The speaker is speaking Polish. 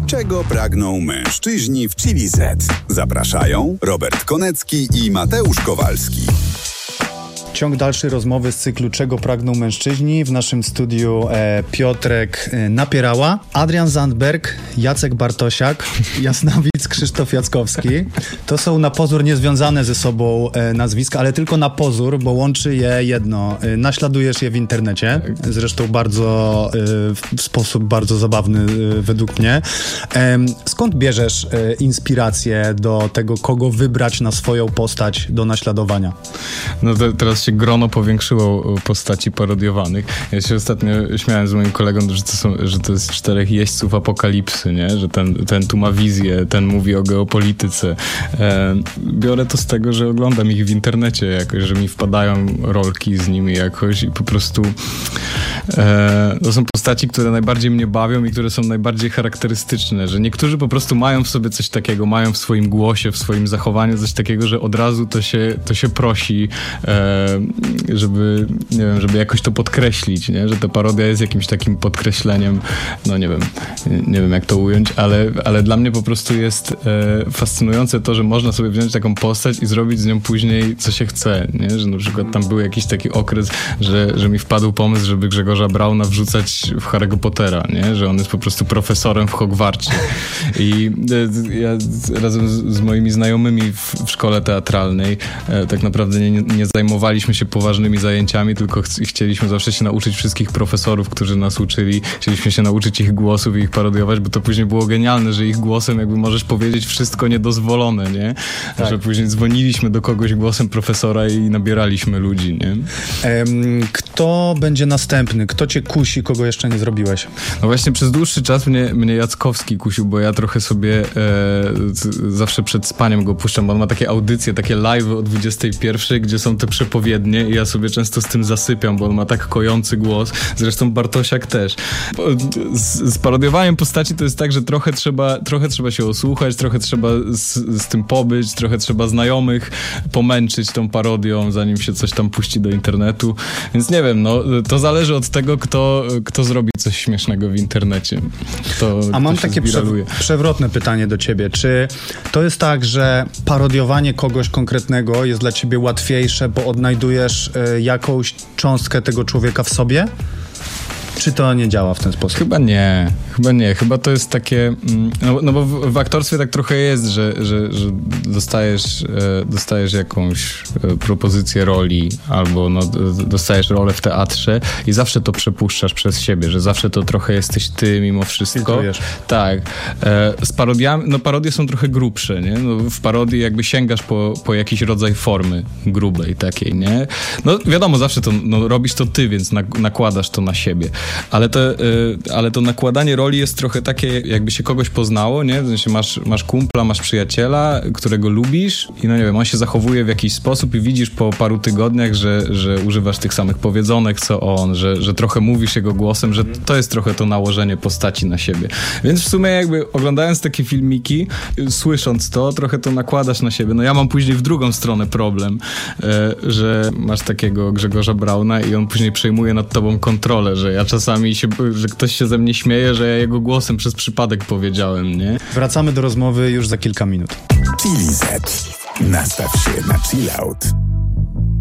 Czego pragną mężczyźni w Chili Z? Zapraszają Robert Konecki i Mateusz Kowalski. Ciąg dalszy rozmowy z cyklu Czego pragną mężczyźni. W naszym studiu Piotrek Napierała, Adrian Zandberg, Jacek Bartosiak, Jasnowic, Krzysztof Jackowski. To są na pozór niezwiązane ze sobą nazwiska, ale tylko na pozór, bo łączy je jedno. Naśladujesz je w internecie, zresztą bardzo w sposób bardzo zabawny według mnie. Skąd bierzesz inspirację do tego, kogo wybrać na swoją postać do naśladowania? No to teraz się grono powiększyło postaci parodiowanych. Ja się ostatnio śmiałem z moim kolegą, że to jest 4 jeźdźców apokalipsy, nie? Że ten tu ma wizję, ten mówi o geopolityce. Biorę to z tego, że oglądam ich w internecie jakoś, że mi wpadają rolki z nimi jakoś i po prostu to są postaci, które najbardziej mnie bawią i które są najbardziej charakterystyczne, że niektórzy po prostu mają w sobie coś takiego, mają w swoim głosie, w swoim zachowaniu coś takiego, że od razu to się prosi, żeby, nie wiem, żeby jakoś to podkreślić, nie? Że ta parodia jest jakimś takim podkreśleniem, no nie wiem jak to ująć, ale dla mnie po prostu jest fascynujące to, że można sobie wziąć taką postać i zrobić z nią później co się chce, nie? Że na przykład tam był jakiś taki okres, że mi wpadł pomysł, żeby Grzegorza Brauna wrzucać w Harry'ego Pottera, nie? Że on jest po prostu profesorem w Hogwarcie. I ja razem z moimi znajomymi w szkole teatralnej tak naprawdę nie zajmowaliśmy się poważnymi zajęciami, tylko chcieliśmy zawsze się nauczyć wszystkich profesorów, którzy nas uczyli. Chcieliśmy się nauczyć ich głosów i ich parodiować, bo to później było genialne, że ich głosem jakby możesz powiedzieć wszystko niedozwolone, nie? Tak. Że później dzwoniliśmy do kogoś głosem profesora i nabieraliśmy ludzi, nie? Kto będzie następny? Kto cię kusi, kogo jeszcze nie zrobiłeś? No właśnie przez dłuższy czas mnie Jackowski kusił, bo ja trochę sobie zawsze przed spaniem go puszczam, bo on ma takie audycje, takie live'y o 21, gdzie są te przepowiednie i ja sobie często z tym zasypiam, bo on ma tak kojący głos. Zresztą Bartosiak też. Z parodiowaniem postaci to jest tak, że trochę trzeba się osłuchać, trochę trzeba z tym pobyć, trochę trzeba znajomych pomęczyć tą parodią, zanim się coś tam puści do internetu. Więc nie wiem, no to zależy od tego, kto zrobi coś śmiesznego w internecie. A mam takie przewrotne pytanie do ciebie. Czy to jest tak, że parodiowanie kogoś konkretnego jest dla ciebie łatwiejsze, bo odnajdujesz jakąś cząstkę tego człowieka w sobie? Czy to nie działa w ten sposób? Chyba nie. Chyba to jest takie... No bo w aktorstwie tak trochę jest, że dostajesz jakąś propozycję roli albo dostajesz rolę w teatrze i zawsze to przepuszczasz przez siebie, że zawsze to trochę jesteś ty mimo wszystko. Filtrujesz. Tak. Z parodiami... No parodie są trochę grubsze, nie? No, w parodii jakby sięgasz po jakiś rodzaj formy grubej takiej, nie? No wiadomo, zawsze to robisz to ty, więc nakładasz to na siebie. Ale to nakładanie roli jest trochę takie, jakby się kogoś poznało, nie? W sensie masz kumpla, masz przyjaciela, którego lubisz i no nie wiem, on się zachowuje w jakiś sposób i widzisz po paru tygodniach, że używasz tych samych powiedzonek, co on, że trochę mówisz jego głosem, że to jest trochę to nałożenie postaci na siebie. Więc w sumie jakby oglądając takie filmiki, słysząc to, trochę to nakładasz na siebie. No ja mam później w drugą stronę problem, że masz takiego Grzegorza Brauna i on później przejmuje nad tobą kontrolę, że ja czasami że ktoś się ze mnie śmieje, że ja jego głosem przez przypadek powiedziałem, nie? Wracamy do rozmowy już za kilka minut. Chili Z. Nastaw się na chill out.